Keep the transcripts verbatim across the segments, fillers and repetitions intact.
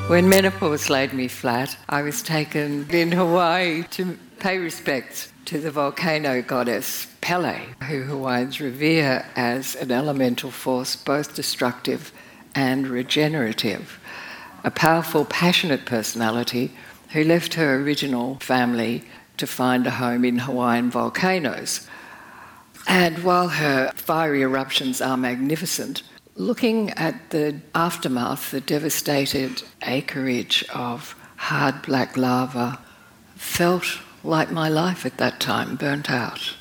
When menopause laid me flat, I was taken in Hawaii to pay respects to the volcano goddess Pele, who Hawaiians revere as an elemental force both destructive and regenerative. A powerful, passionate personality who left her original family to find a home in Hawaiian volcanoes. And while her fiery eruptions are magnificent, looking at the aftermath, the devastated acreage of hard black lava, felt like my life at that time, burnt out.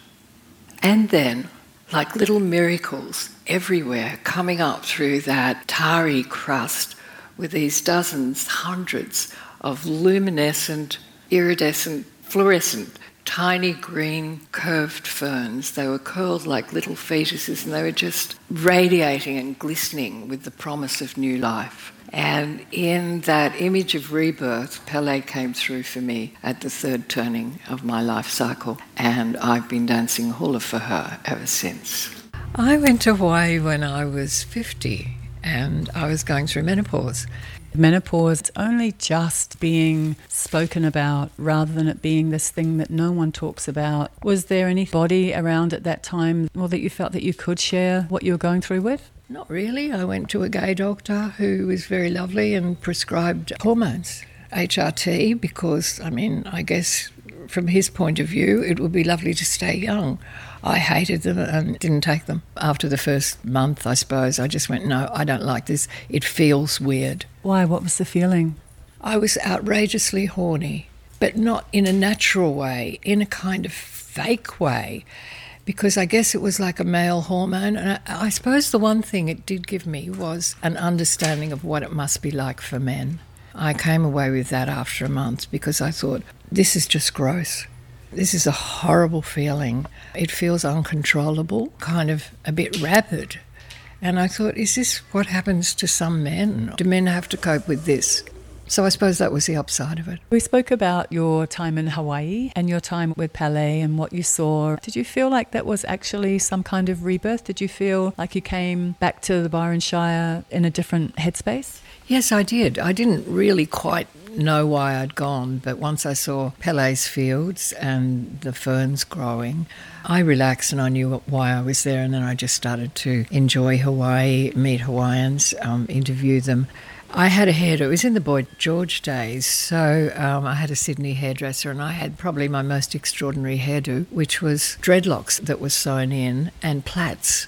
And then, like little miracles everywhere, coming up through that tarry crust with these dozens, hundreds of luminescent, iridescent, fluorescent, tiny green curved ferns. They were curled like little fetuses and they were just radiating and glistening with the promise of new life. And in that image of rebirth, Pele came through for me at the third turning of my life cycle, and I've been dancing hula for her ever since. I went to Hawaii when I was fifty and I was going through menopause. Menopause is only just being spoken about rather than it being this thing that no one talks about. Was there anybody around at that time or that you felt that you could share what you were going through with? Not really. I went to a gay doctor who was very lovely and prescribed hormones, H R T, because, I mean, I guess from his point of view, it would be lovely to stay young. I hated them and didn't take them. After the first month, I suppose, I just went, no, I don't like this. It feels weird. Why? What was the feeling? I was outrageously horny, but not in a natural way, in a kind of fake way, because I guess it was like a male hormone. And I, I suppose the one thing it did give me was an understanding of what it must be like for men. I came away with that after a month because I thought, this is just gross. This is a horrible feeling. It feels uncontrollable, kind of a bit rapid. And I thought, is this what happens to some men? Do men have to cope with this? So I suppose that was the upside of it. We spoke about your time in Hawaii and your time with Pele and what you saw. Did you feel like that was actually some kind of rebirth? Did you feel like you came back to the Byron Shire in a different headspace? Yes, I did. I didn't really quite know why I'd gone, but once I saw Pele's fields and the ferns growing, I relaxed and I knew why I was there, and then I just started to enjoy Hawaii, meet Hawaiians, um, interview them. I had a hairdo. It was in the Boy George days, so um, I had a Sydney hairdresser and I had probably my most extraordinary hairdo, which was dreadlocks that were sewn in and plaits.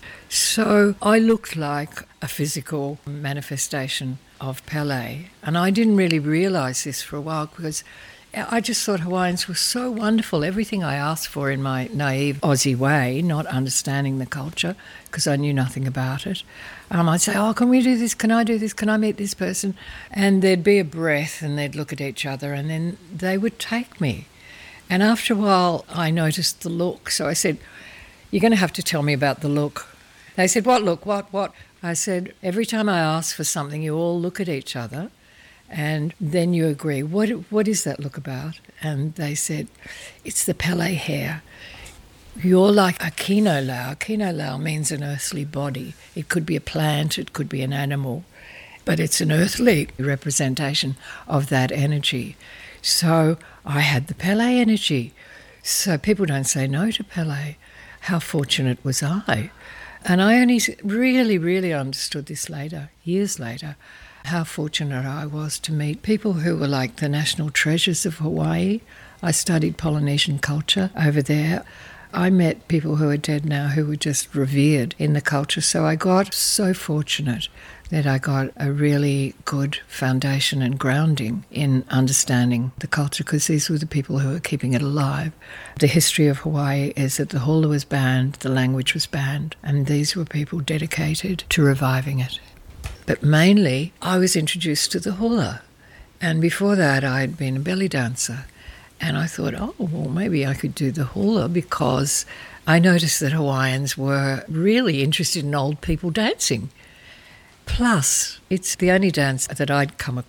So I looked like a physical manifestation of Pele, and I didn't really realise this for a while because I just thought Hawaiians were so wonderful. Everything I asked for in my naive Aussie way, not understanding the culture because I knew nothing about it. Um, I'd say, oh, can we do this? Can I do this? Can I meet this person? And there'd be a breath and they'd look at each other and then they would take me. And after a while, I noticed the look. So I said, you're going to have to tell me about the look. They said, what look? What, what? I said, every time I ask for something, you all look at each other and then you agree. What What is that look about? And they said, it's the Pele hair. You're like a kino lau. Kino lau means an earthly body. It could be a plant, it could be an animal, but it's an earthly representation of that energy. So I had the Pele energy. So people don't say no to Pele. How fortunate was I? And I only really, really understood this later, years later, how fortunate I was to meet people who were like the national treasures of Hawaii. I studied Polynesian culture over there. I met people who are dead now who were just revered in the culture. So I got so fortunate that I got a really good foundation and grounding in understanding the culture because these were the people who were keeping it alive. The history of Hawaii is that the hula was banned, the language was banned, and these were people dedicated to reviving it. But mainly, I was introduced to the hula. And before that, I had been a belly dancer. And I thought, oh, well, maybe I could do the hula because I noticed that Hawaiians were really interested in old people dancing. Plus, it's the only dance that I'd come across